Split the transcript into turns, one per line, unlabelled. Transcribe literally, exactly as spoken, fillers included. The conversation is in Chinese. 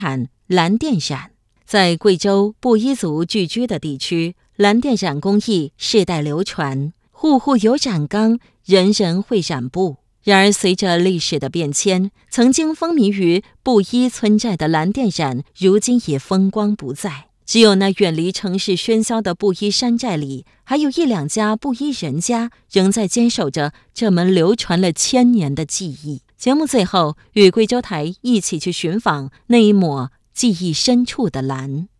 产蓝电闪。在贵州布依族聚居的地区，蓝电闪工艺世代流传，户户有染缸，人人会染布。然而随着历史的变迁，曾经风靡于布依村寨的蓝电染如今已风光不再，只有那远离城市喧嚣的布依山寨里，还有一两家布依人家仍在坚守着这门流传了千年的技艺。节目最后，与贵州台一起去寻访那一抹记忆深处的蓝。